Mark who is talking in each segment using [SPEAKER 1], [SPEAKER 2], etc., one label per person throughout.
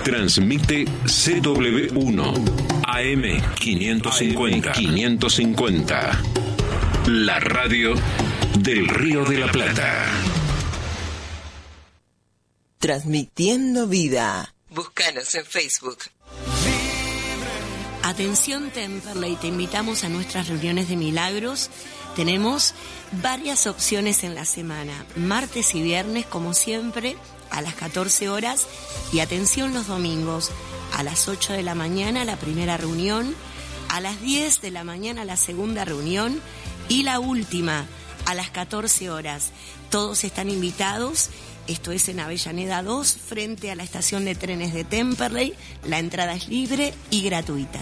[SPEAKER 1] Transmite CW1 AM 550. La radio del Río de la Plata.
[SPEAKER 2] Transmitiendo vida. Búscanos en Facebook.
[SPEAKER 3] Atención Temperley, te invitamos a nuestras reuniones de milagros. Tenemos varias opciones en la semana, martes y viernes como siempre a las 14 horas y atención los domingos a las 8 de la mañana la primera reunión, a las 10 de la mañana la segunda reunión y la última a las 14 horas. Todos están invitados. Esto es en Avellaneda 2, frente a la estación de trenes de Temperley. La entrada es libre y gratuita.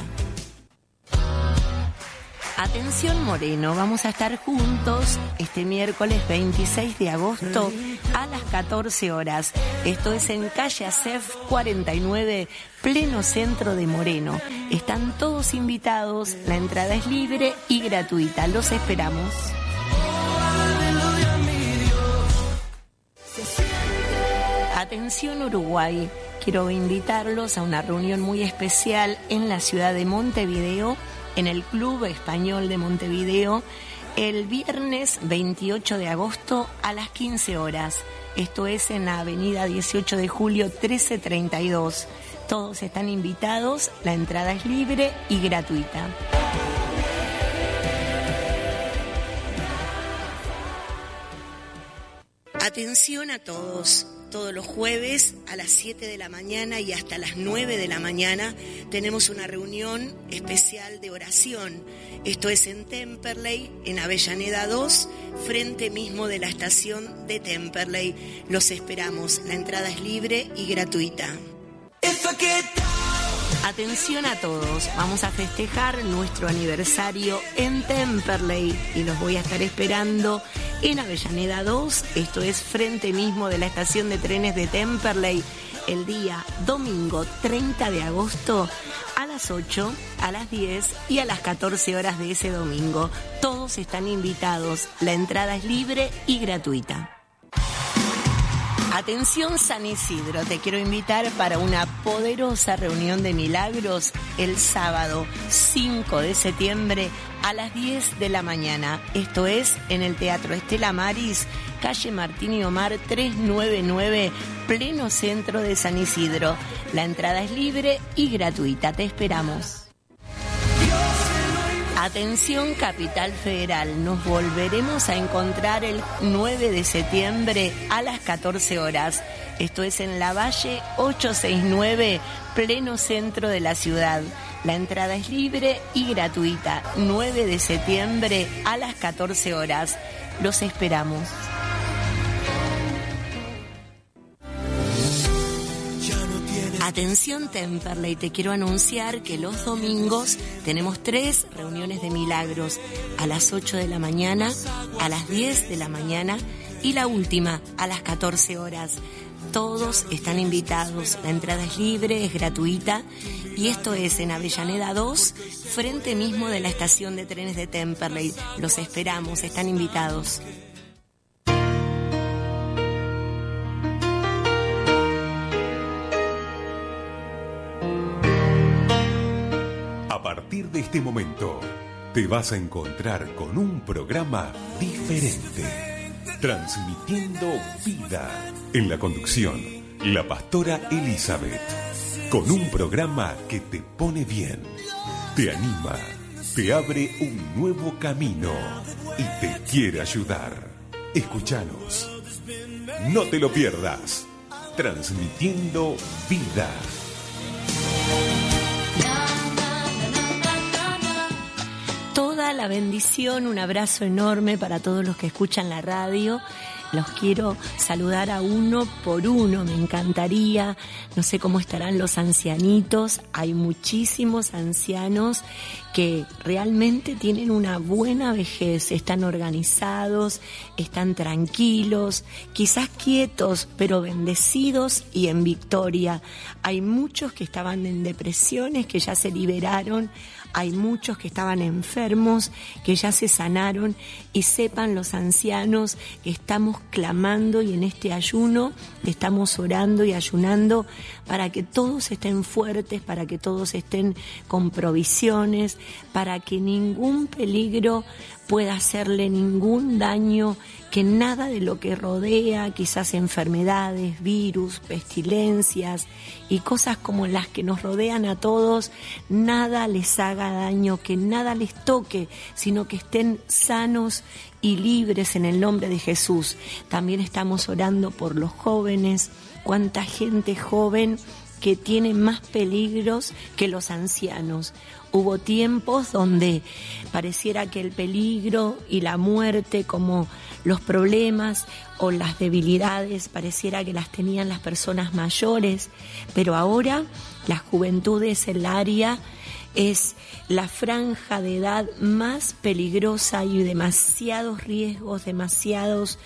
[SPEAKER 3] Atención Moreno, vamos a estar juntos este miércoles 26 de agosto a las 14 horas. Esto es en calle Acef 49, pleno centro de Moreno. Están todos invitados, la entrada es libre y gratuita. Los esperamos. Atención Uruguay, quiero invitarlos a una reunión muy especial en la ciudad de Montevideo, en el Club Español de Montevideo, el viernes 28 de agosto a las 15 horas. Esto es en la avenida 18 de julio 1332. Todos están invitados, la entrada es libre y gratuita. Atención a todos. Todos los jueves a las 7 de la mañana y hasta las 9 de la mañana tenemos una reunión especial de oración. Esto es en Temperley, en Avellaneda 2, frente mismo de la estación de Temperley. Los esperamos. La entrada es libre y gratuita. Atención a todos, vamos a festejar nuestro aniversario en Temperley y los voy a estar esperando en Avellaneda 2, esto es frente mismo de la estación de trenes de Temperley, el día domingo 30 de agosto a las 8, a las 10 y a las 14 horas de ese domingo. Todos están invitados, la entrada es libre y gratuita. Atención San Isidro, te quiero invitar para una poderosa reunión de milagros el sábado 5 de septiembre a las 10 de la mañana. Esto es en el Teatro Estela Maris, calle Martín y Omar 399, pleno centro de San Isidro. La entrada es libre y gratuita, te esperamos. Atención Capital Federal, nos volveremos a encontrar el 9 de septiembre a las 14 horas. Esto es en La Valle 869, pleno centro de la ciudad. La entrada es libre y gratuita. 9 de septiembre a las 14 horas. Los esperamos. Atención Temperley, te quiero anunciar que los domingos tenemos 3 reuniones de milagros, a las 8 de la mañana, a las 10 de la mañana y la última a las 14 horas. Todos están invitados, la entrada es libre, es gratuita y esto es en Avellaneda 2, frente mismo de la estación de trenes de Temperley. Los esperamos, están invitados.
[SPEAKER 4] A partir de este momento, te vas a encontrar con un programa diferente, transmitiendo vida. En la conducción, la pastora Elizabeth, con un programa que te pone bien, te anima, te abre un nuevo camino y te quiere ayudar. Escúchanos, no te lo pierdas, transmitiendo vida.
[SPEAKER 3] Toda la bendición, un abrazo enorme para todos los que escuchan la radio. Los quiero saludar a uno por uno, me encantaría. No sé cómo estarán los ancianitos. Hay muchísimos ancianos que realmente tienen una buena vejez. Están organizados, están tranquilos, quizás quietos, pero bendecidos y en victoria. Hay muchos que estaban en depresiones, que ya se liberaron. Hay muchos que estaban enfermos, que ya se sanaron, y sepan los ancianos que estamos clamando y en este ayuno estamos orando y ayunando para que todos estén fuertes, para que todos estén con provisiones, para que ningún peligro pueda hacerle ningún daño, que nada de lo que rodea, quizás enfermedades, virus, pestilencias y cosas como las que nos rodean a todos, nada les haga daño, que nada les toque, sino que estén sanos y libres en el nombre de Jesús. También estamos orando por los jóvenes, cuánta gente joven que tiene más peligros que los ancianos. Hubo tiempos donde pareciera que el peligro y la muerte, como los problemas o las debilidades, pareciera que las tenían las personas mayores, pero ahora la juventud es el área, es la franja de edad más peligrosa y demasiados riesgos, demasiados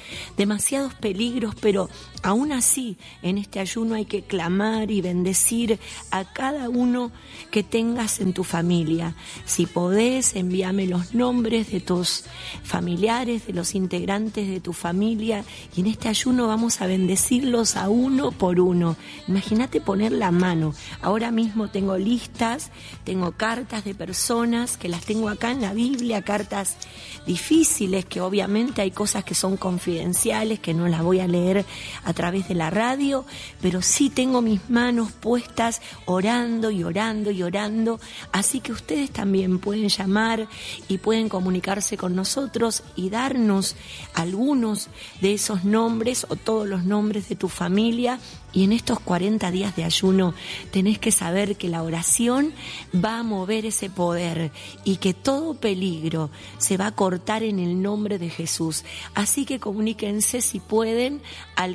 [SPEAKER 3] peligros, pero aún así en este ayuno hay que clamar y bendecir a cada uno que tengas en tu familia. Si podés, envíame los nombres de tus familiares, de los integrantes de tu familia, y en este ayuno vamos a bendecirlos a uno por uno. Imagínate poner la mano. Ahora mismo tengo listas, tengo cartas de personas que las tengo acá en la Biblia, cartas difíciles, que obviamente hay cosas que son confidenciales, que no las voy a leer a través de la radio, pero sí tengo mis manos puestas orando y orando y orando, así que ustedes también pueden llamar y pueden comunicarse con nosotros y darnos algunos de esos nombres o todos los nombres de tu familia. Y en estos 40 días de ayuno tenés que saber que la oración va a mover ese poder y que todo peligro se va a cortar en el nombre de Jesús. Así que comuníquense si pueden al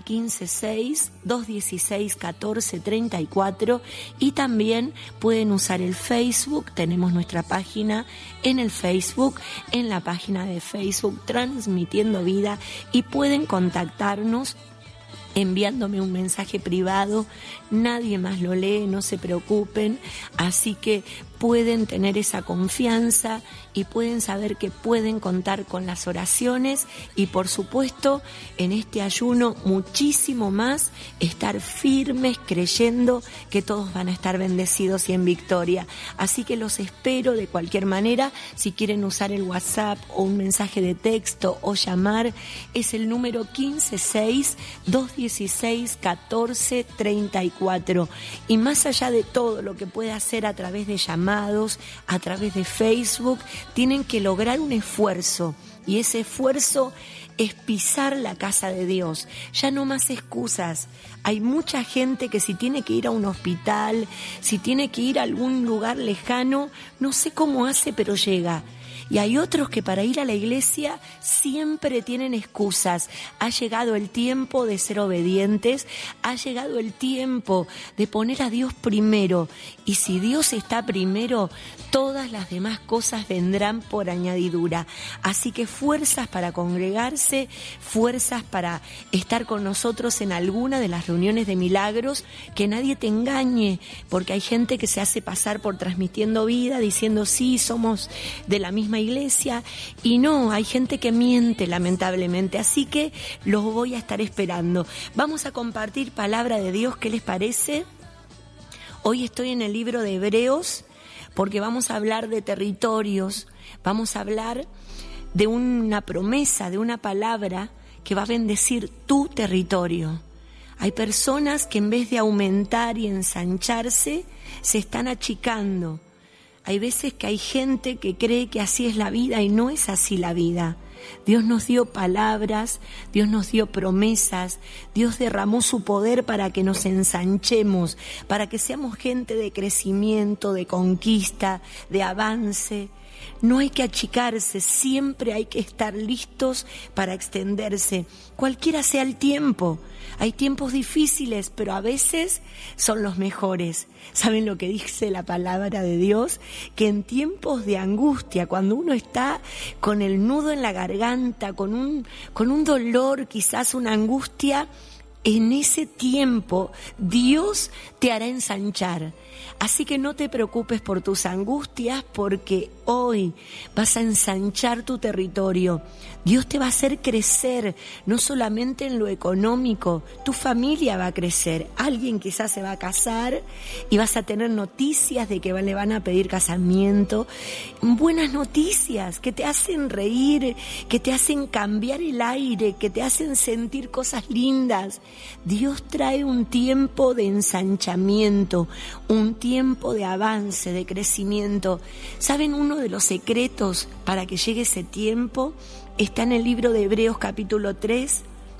[SPEAKER 3] 156-216-1434 y también pueden usar el Facebook. Tenemos nuestra página en el Facebook, en la página de Facebook Transmitiendo Vida, y pueden contactarnos enviándome un mensaje privado. Nadie más lo lee, no se preocupen, así que pueden tener esa confianza y pueden saber que pueden contar con las oraciones y, por supuesto, en este ayuno muchísimo más, estar firmes creyendo que todos van a estar bendecidos y en victoria. Así que los espero de cualquier manera. Si quieren usar el WhatsApp o un mensaje de texto o llamar, es el número 156-216-1434. Y más allá de todo lo que puede hacer a través de llamadas, a través de Facebook, tienen que lograr un esfuerzo, y ese esfuerzo es pisar la casa de Dios. Ya no más excusas. Hay mucha gente que si tiene que ir a un hospital, si tiene que ir a algún lugar lejano, no sé cómo hace, pero llega. Y hay otros que para ir a la iglesia siempre tienen excusas. Ha llegado el tiempo de ser obedientes, ha llegado el tiempo de poner a Dios primero. Y si Dios está primero, todas las demás cosas vendrán por añadidura. Así que fuerzas para congregarse, fuerzas para estar con nosotros en alguna de las reuniones de milagros, que nadie te engañe, porque hay gente que se hace pasar por Transmitiendo Vida diciendo sí, somos de la misma iglesia, y no, hay gente que miente lamentablemente, así que los voy a estar esperando. Vamos a compartir palabra de Dios, ¿qué les parece? Hoy estoy en el libro de Hebreos porque vamos a hablar de territorios, vamos a hablar de una promesa, de una palabra que va a bendecir tu territorio. Hay personas que en vez de aumentar y ensancharse, se están achicando. Hay veces que hay gente que cree que así es la vida y no es así la vida. Dios nos dio palabras, Dios nos dio promesas, Dios derramó su poder para que nos ensanchemos, para que seamos gente de crecimiento, de conquista, de avance. No hay que achicarse, siempre hay que estar listos para extenderse, cualquiera sea el tiempo. Hay tiempos difíciles, pero a veces son los mejores. ¿Saben lo que dice la palabra de Dios? Que en tiempos de angustia, cuando uno está con el nudo en la garganta, con un dolor, quizás una angustia, en ese tiempo Dios te hará ensanchar. Así que no te preocupes por tus angustias, porque hoy vas a ensanchar tu territorio. Dios te va a hacer crecer, no solamente en lo económico, tu familia va a crecer. Alguien quizás se va a casar y vas a tener noticias de que le van a pedir casamiento. Buenas noticias que te hacen reír, que te hacen cambiar el aire, que te hacen sentir cosas lindas. Dios trae un tiempo de ensanchamiento, un tiempo de avance, de crecimiento. ¿Saben? Uno de los secretos para que llegue ese tiempo está en el libro de Hebreos capítulo 3.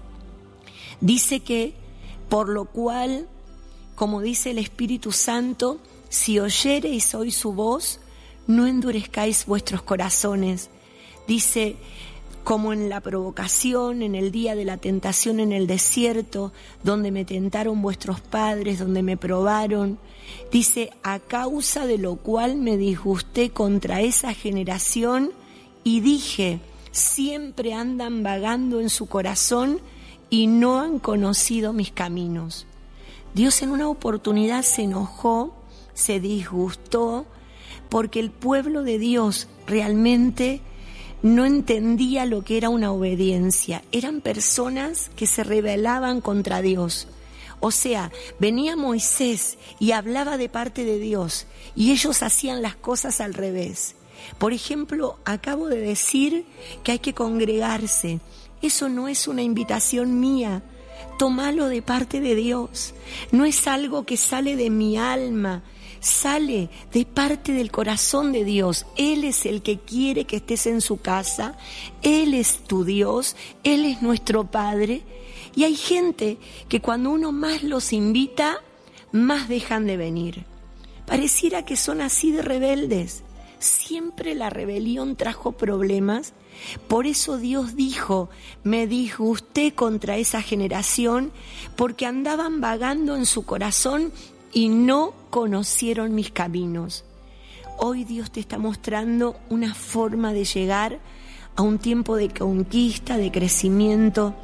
[SPEAKER 3] Dice que, por lo cual, como dice el Espíritu Santo, si oyereis hoy su voz, no endurezcáis vuestros corazones. Dice, como en la provocación, en el día de la tentación en el desierto, donde me tentaron vuestros padres, donde me probaron. Dice, a causa de lo cual me disgusté contra esa generación y dije, siempre andan vagando en su corazón y no han conocido mis caminos. Dios en una oportunidad se enojó, se disgustó, porque el pueblo de Dios realmente no entendía lo que era una obediencia. Eran personas que se rebelaban contra Dios. O sea, venía Moisés y hablaba de parte de Dios y ellos hacían las cosas al revés. Por ejemplo, acabo de decir que hay que congregarse. Eso no es una invitación mía. Tómalo de parte de Dios. No es algo que sale de mi alma. Sale de parte del corazón de Dios. Él es el que quiere que estés en su casa. Él es tu Dios. Él es nuestro Padre. Y hay gente que cuando uno más los invita, más dejan de venir. Pareciera que son así de rebeldes. Siempre la rebelión trajo problemas. Por eso Dios dijo, me disgusté contra esa generación, porque andaban vagando en su corazón y no conocieron mis caminos. Hoy Dios te está mostrando una forma de llegar a un tiempo de conquista, de crecimiento.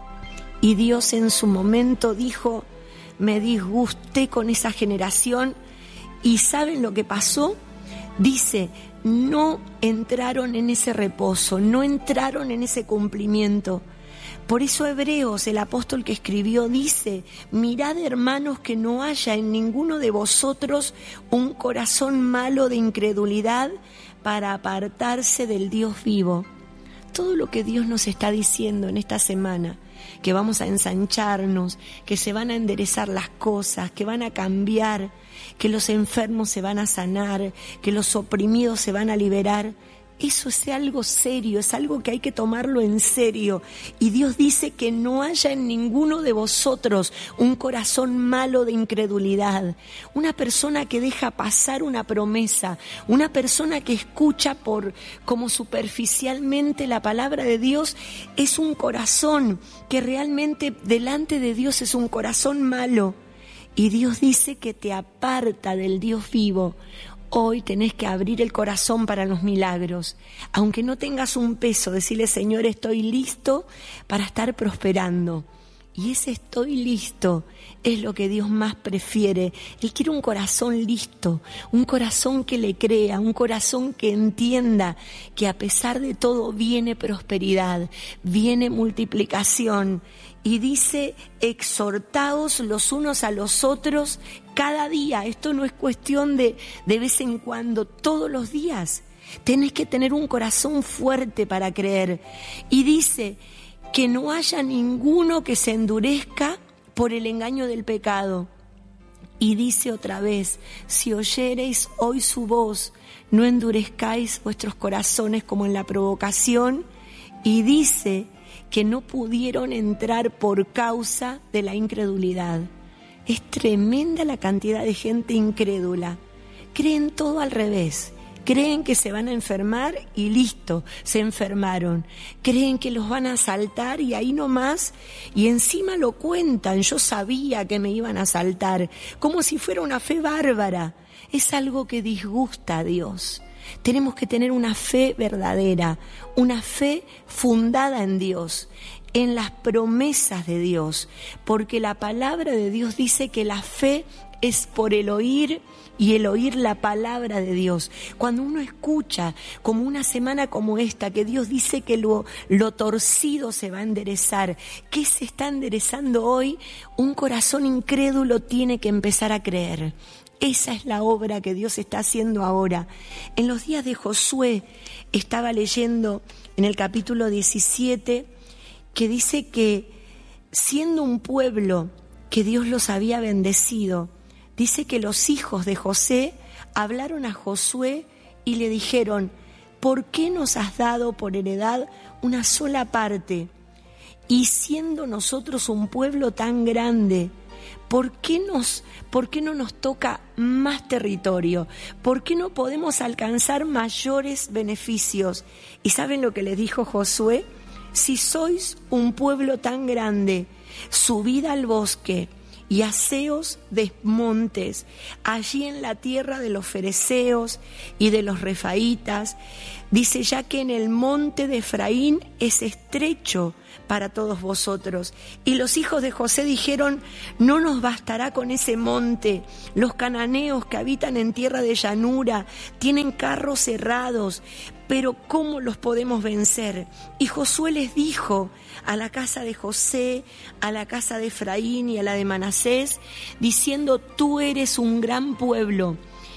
[SPEAKER 3] Y Dios en su momento dijo, me disgusté con esa generación. ¿Y saben lo que pasó? Dice, no entraron en ese reposo, no entraron en ese cumplimiento. Por eso Hebreos, el apóstol que escribió, dice, mirad hermanos que no haya en ninguno de vosotros un corazón malo de incredulidad para apartarse del Dios vivo. Todo lo que Dios nos está diciendo en esta semana, que vamos a ensancharnos, que se van a enderezar las cosas, que van a cambiar, que los enfermos se van a sanar, que los oprimidos se van a liberar. Eso es algo serio, es algo que hay que tomarlo en serio. Y Dios dice que no haya en ninguno de vosotros un corazón malo de incredulidad. Una persona que deja pasar una promesa, una persona que escucha como superficialmente la palabra de Dios, es un corazón que realmente delante de Dios es un corazón malo. Y Dios dice que te aparta del Dios vivo. Hoy tenés que abrir el corazón para los milagros. Aunque no tengas un peso, decirle, Señor, estoy listo para estar prosperando. Y ese estoy listo es lo que Dios más prefiere. Él quiere un corazón listo, un corazón que le crea, un corazón que entienda que a pesar de todo viene prosperidad, viene multiplicación. Y dice, exhortaos los unos a los otros cada día. Esto no es cuestión de vez en cuando, todos los días. Tenés que tener un corazón fuerte para creer. Y dice, que no haya ninguno que se endurezca por el engaño del pecado. Y dice otra vez, si oyereis hoy su voz, no endurezcáis vuestros corazones como en la provocación. Y dice que no pudieron entrar por causa de la incredulidad. Es tremenda la cantidad de gente incrédula. Creen todo al revés. Creen que se van a enfermar y listo, se enfermaron. Creen que los van a asaltar y ahí nomás, y encima lo cuentan, yo sabía que me iban a asaltar, como si fuera una fe bárbara. Es algo que disgusta a Dios. Tenemos que tener una fe verdadera, una fe fundada en Dios. en las promesas de Dios, porque la palabra de Dios dice que la fe es por el oír y el oír la palabra de Dios. Cuando uno escucha, como una semana como esta, que Dios dice que lo torcido se va a enderezar, ¿qué se está enderezando hoy? Un corazón incrédulo tiene que empezar a creer. Esa es la obra que Dios está haciendo ahora. En los días de Josué, estaba leyendo en el capítulo 17, que dice que siendo un pueblo que Dios los había bendecido, dice que los hijos de José hablaron a Josué y le dijeron: ¿por qué nos has dado por heredad una sola parte? Y siendo nosotros un pueblo tan grande, ¿por qué no nos toca más territorio? ¿Por qué no podemos alcanzar mayores beneficios? ¿Y saben lo que les dijo Josué? Si sois un pueblo tan grande, subid al bosque y haceos de montes, allí en la tierra de los fereceos y de los refaitas. Dice, ya que en el monte de Efraín es estrecho para todos vosotros. Y los hijos de José dijeron: no nos bastará con ese monte. Los cananeos que habitan en tierra de llanura tienen carros cerrados, pero ¿cómo los podemos vencer? Y Josué les dijo a la casa de José, a la casa de Efraín y a la de Manasés, diciendo: tú eres un gran pueblo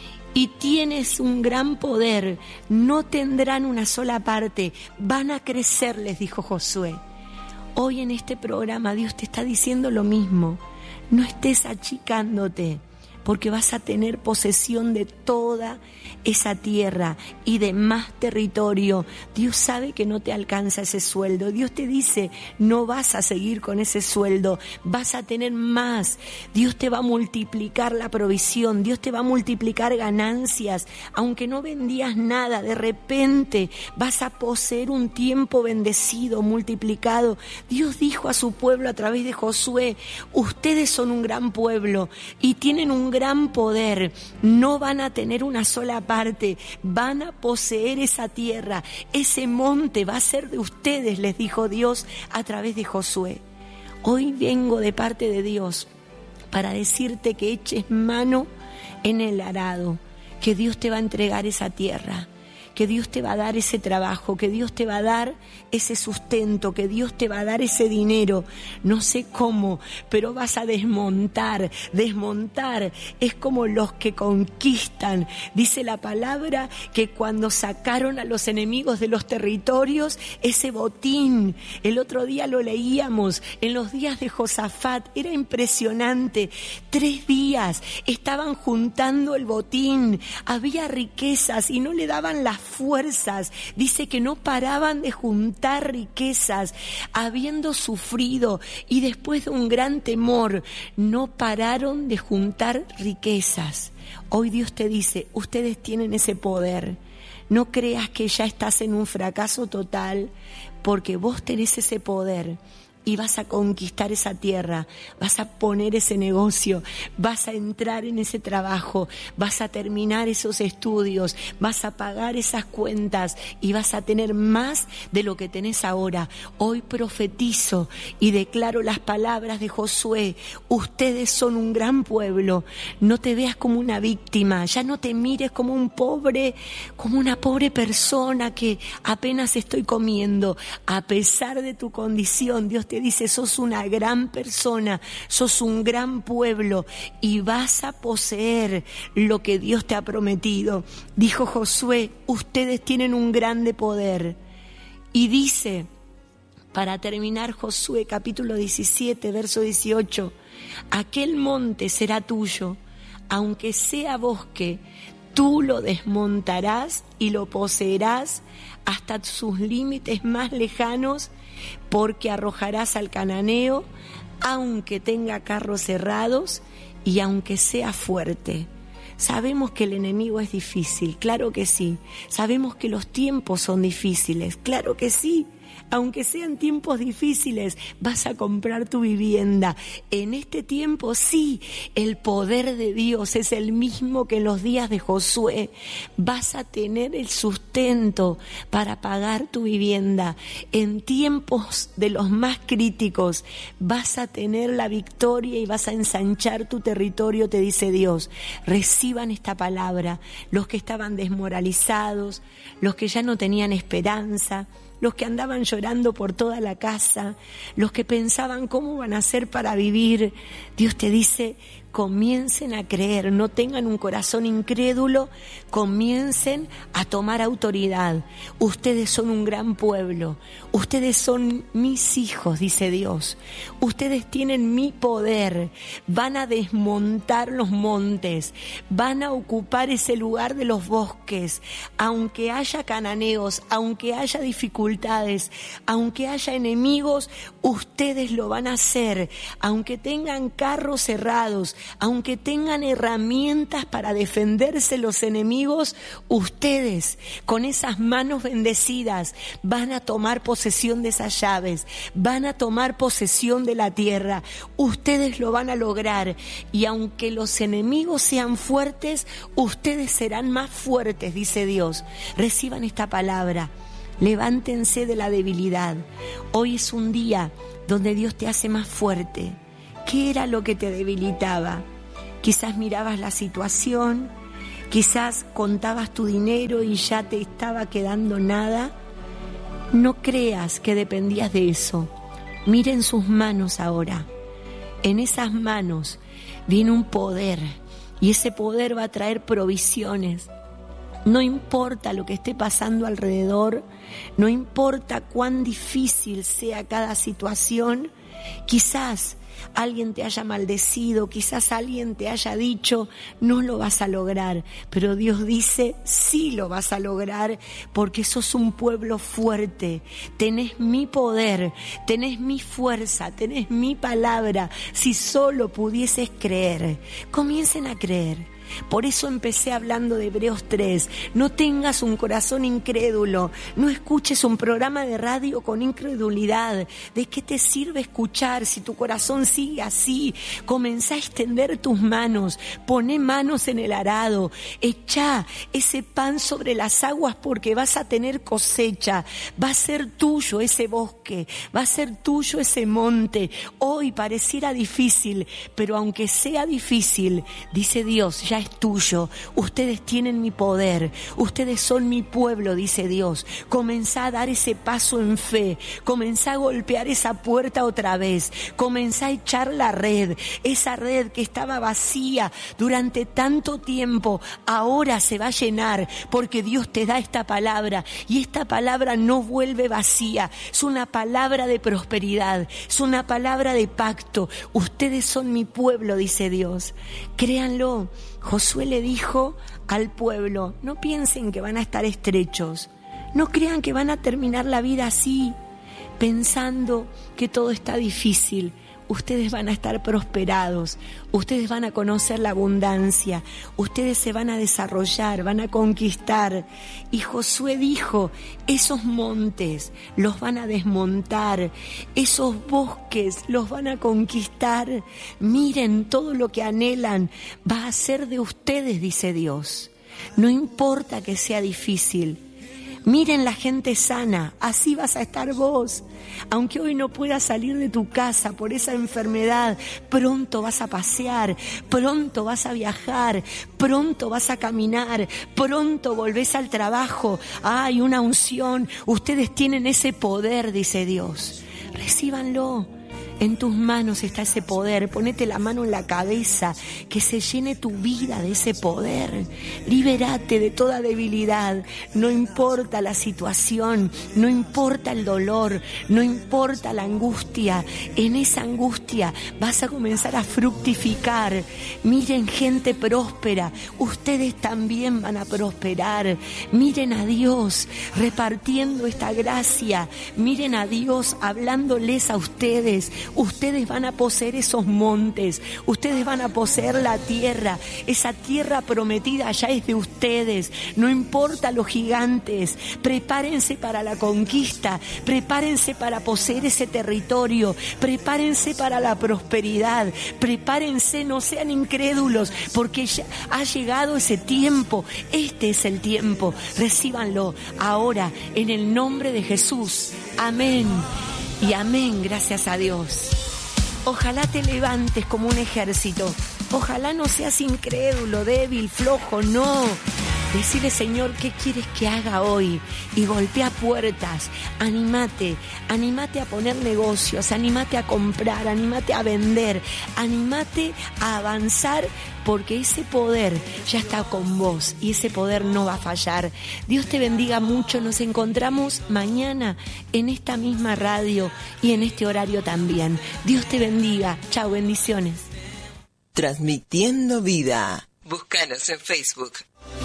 [SPEAKER 3] y tienes un gran poder, no tendrán una sola parte, van a crecer, les dijo Josué. Hoy en este programa Dios te está diciendo lo mismo. No estés achicándote, porque vas a tener posesión de toda esa tierra y de más territorio. Dios sabe que no te alcanza ese sueldo. Dios te dice: no vas a seguir con ese sueldo, vas a tener más. Dios te va a multiplicar la provisión, Dios te va a multiplicar ganancias. Aunque no vendías nada, de repente vas a poseer un tiempo bendecido, multiplicado. Dios dijo a su pueblo a través de Josué: ustedes son un gran pueblo y tienen un gran poder, no van a tener una sola parte, van a poseer esa tierra, ese monte va a ser de ustedes, les dijo Dios a través de Josué. Hoy vengo de parte de Dios para decirte que eches mano en el arado, que Dios te va a entregar esa tierra, que Dios te va a dar ese trabajo, que Dios te va a dar ese sustento, que Dios te va a dar ese dinero. No sé cómo, pero vas a desmontar. Desmontar es como los que conquistan. Dice la palabra que cuando sacaron a los enemigos de los territorios, ese botín, el otro día lo leíamos, en los días de Josafat, era impresionante. 3 días estaban juntando el botín, había riquezas y no le daban las fuerzas. Dice que no paraban de juntar riquezas, habiendo sufrido, y después de un gran temor, no pararon de juntar riquezas. Hoy Dios te dice: ustedes tienen ese poder. No creas que ya estás en un fracaso total, porque vos tenés ese poder. Y vas a conquistar esa tierra, vas a poner ese negocio, vas a entrar en ese trabajo, vas a terminar esos estudios, vas a pagar esas cuentas y vas a tener más de lo que tenés ahora. Hoy profetizo y declaro las palabras de Josué: ustedes son un gran pueblo. No te veas como una víctima, ya no te mires como un pobre, como una pobre persona que apenas estoy comiendo. A pesar de tu condición, Dios te dice: sos una gran persona, sos un gran pueblo y vas a poseer lo que Dios te ha prometido. Dijo Josué: ustedes tienen un grande poder. Y dice, para terminar, Josué capítulo 17, verso 18: aquel monte será tuyo, aunque sea bosque, tú lo desmontarás y lo poseerás hasta sus límites más lejanos, porque arrojarás al cananeo, aunque tenga carros cerrados y aunque sea fuerte. Sabemos que el enemigo es difícil, claro que sí. Sabemos que los tiempos son difíciles, claro que sí. Aunque sean tiempos difíciles, vas a comprar tu vivienda. En este tiempo, sí, el poder de Dios es el mismo que en los días de Josué. Vas a tener el sustento para pagar tu vivienda. En tiempos de los más críticos, vas a tener la victoria y vas a ensanchar tu territorio, te dice Dios. Reciban esta palabra. Los que estaban desmoralizados, los que ya no tenían esperanza, los que andaban llorando por toda la casa, los que pensaban cómo van a hacer para vivir. Dios te dice, comiencen a creer, no tengan un corazón incrédulo, comiencen a tomar autoridad. Ustedes son un gran pueblo, ustedes son mis hijos, dice Dios. Ustedes tienen mi poder, van a desmontar los montes, van a ocupar ese lugar de los bosques, aunque haya cananeos, aunque haya dificultades, aunque haya enemigos, ustedes lo van a hacer, aunque tengan carros cerrados, aunque tengan herramientas para defenderse los enemigos, ustedes con esas manos bendecidas van a tomar posesión de esas llaves, van a tomar posesión de la tierra, ustedes lo van a lograr y aunque los enemigos sean fuertes, ustedes serán más fuertes, dice Dios. Reciban esta palabra, levántense de la debilidad. Hoy es un día donde Dios te hace más fuerte. ¿Qué era lo que te debilitaba? Quizás mirabas la situación, quizás contabas tu dinero y ya te estaba quedando nada. No creas que dependías de eso. Miren sus manos ahora. En esas manos viene un poder y ese poder va a traer provisiones. No importa lo que esté pasando alrededor, no importa cuán difícil sea cada situación, quizás alguien te haya maldecido, quizás alguien te haya dicho, no lo vas a lograr, pero Dios dice, sí lo vas a lograr, porque sos un pueblo fuerte, tenés mi poder, tenés mi fuerza, tenés mi palabra, si solo pudieses creer. Comiencen a creer. Por eso empecé hablando de Hebreos 3. No tengas un corazón incrédulo, no escuches un programa de radio con incredulidad. ¿De qué te sirve escuchar si tu corazón sigue así? Comenzá a extender tus manos, poné manos en el arado, echá ese pan sobre las aguas porque vas a tener cosecha, va a ser tuyo ese bosque, va a ser tuyo ese monte. Hoy pareciera difícil, pero aunque sea difícil, dice Dios, ya es tuyo. Ustedes tienen mi poder, ustedes son mi pueblo, dice Dios. Comenzá a dar ese paso en fe, comenzá a golpear esa puerta otra vez, comenzá a echar la red, esa red que estaba vacía durante tanto tiempo, ahora se va a llenar porque Dios te da esta palabra y esta palabra no vuelve vacía, es una palabra de prosperidad, es una palabra de pacto. Ustedes son mi pueblo, dice Dios. Créanlo. Josué le dijo al pueblo, no piensen que van a estar estrechos, no crean que van a terminar la vida así, pensando que todo está difícil. Ustedes van a estar prosperados, ustedes van a conocer la abundancia, ustedes se van a desarrollar, van a conquistar. Y Josué dijo, esos montes los van a desmontar, esos bosques los van a conquistar. Miren, todo lo que anhelan va a ser de ustedes, dice Dios. No importa que sea difícil. Miren la gente sana, así vas a estar vos. Aunque hoy no puedas salir de tu casa por esa enfermedad, pronto vas a pasear, pronto vas a viajar, pronto vas a caminar, pronto volvés al trabajo. Hay una unción, ustedes tienen ese poder, dice Dios. Recíbanlo. En tus manos está ese poder, ponete la mano en la cabeza, que se llene tu vida de ese poder. Libérate de toda debilidad, no importa la situación, no importa el dolor, no importa la angustia. En esa angustia vas a comenzar a fructificar. Miren gente próspera, ustedes también van a prosperar. Miren a Dios repartiendo esta gracia, miren a Dios hablándoles a ustedes. Ustedes van a poseer esos montes, ustedes van a poseer la tierra, esa tierra prometida ya es de ustedes, no importa los gigantes, prepárense para la conquista, prepárense para poseer ese territorio, prepárense para la prosperidad, prepárense, no sean incrédulos, porque ya ha llegado ese tiempo, este es el tiempo, recíbanlo ahora en el nombre de Jesús, amén y amén, gracias a Dios. Ojalá te levantes como un ejército, ojalá no seas incrédulo, débil, flojo, no. Decirle, Señor, ¿qué quieres que haga hoy? Y golpea puertas, anímate a poner negocios, anímate a comprar, anímate a vender, anímate a avanzar, porque ese poder ya está con vos y ese poder no va a fallar. Dios te bendiga mucho, nos encontramos mañana en esta misma radio y en este horario también. Dios te bendiga, chao, bendiciones.
[SPEAKER 2] Transmitiendo vida. Búscanos en Facebook.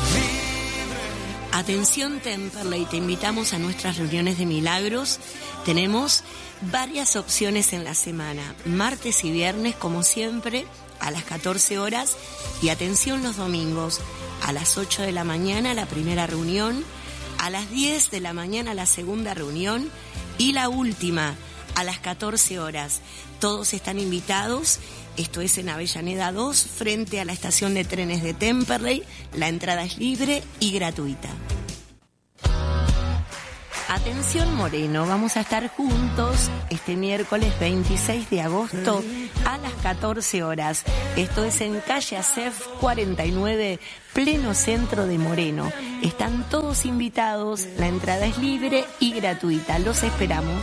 [SPEAKER 3] Atención Temperley, te invitamos a nuestras reuniones de milagros. Tenemos varias opciones en la semana, martes y viernes como siempre a las 14 horas y atención los domingos a las 8 de la mañana la primera reunión, a las 10 de la mañana la segunda reunión y la última a las 14 horas. Todos están invitados. Esto es en Avellaneda 2, frente a la estación de trenes de Temperley. La entrada es libre y gratuita. Atención Moreno, vamos a estar juntos este miércoles 26 de agosto a las 14 horas. Esto es en calle Acef 49, pleno centro de Moreno. Están todos invitados, la entrada es libre y gratuita. Los esperamos.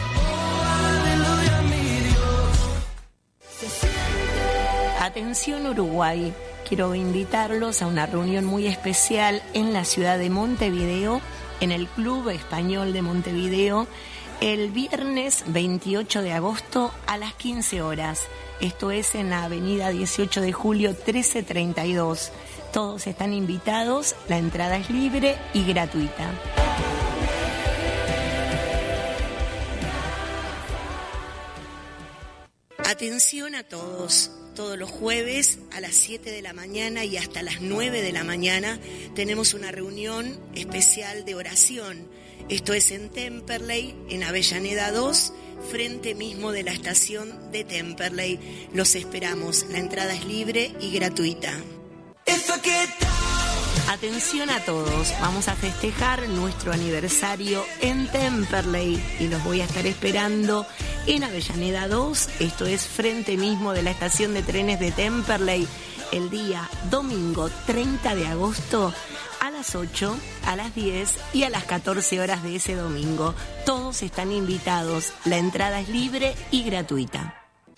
[SPEAKER 3] Atención Uruguay, quiero invitarlos a una reunión muy especial en la ciudad de Montevideo, en el Club Español de Montevideo, el viernes 28 de agosto a las 15 horas. Esto es en la avenida 18 de julio 1332. Todos están invitados, la entrada es libre y gratuita. Atención a todos. Todos los jueves a las 7 de la mañana y hasta las 9 de la mañana tenemos una reunión especial de oración. Esto es en Temperley, en Avellaneda 2, frente mismo de la estación de Temperley. Los esperamos. La entrada es libre y gratuita. Atención a todos, vamos a festejar nuestro aniversario en Temperley y los voy a estar esperando en Avellaneda 2, esto es frente mismo de la estación de trenes de Temperley, el día domingo 30 de agosto a las 8, a las 10 y a las 14 horas de ese domingo. Todos están invitados, la entrada es libre y gratuita.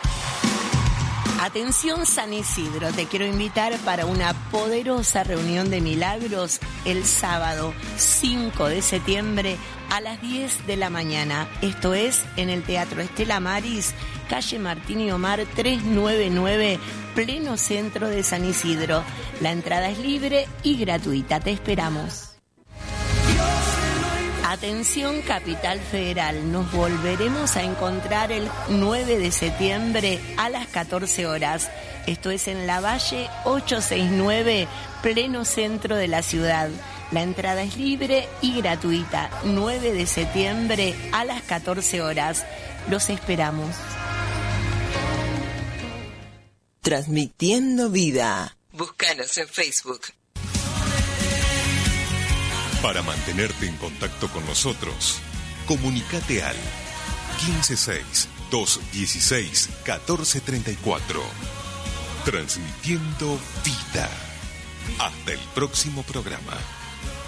[SPEAKER 3] Atención San Isidro, te quiero invitar para una poderosa reunión de milagros el sábado 5 de septiembre a las 10 de la mañana. Esto es en el Teatro Estela Maris, calle Martín y Omar 399, pleno centro de San Isidro. La entrada es libre y gratuita, te esperamos. Atención Capital Federal, nos volveremos a encontrar el 9 de septiembre a las 14 horas. Esto es en La Valle 869, pleno centro de la ciudad. La entrada es libre y gratuita. 9 de septiembre a las 14 horas. Los esperamos.
[SPEAKER 2] Transmitiendo vida. Búscanos en Facebook.
[SPEAKER 4] Para mantenerte en contacto con nosotros, comunícate al 156-216-1434. Transmitiendo vida. Hasta el próximo programa.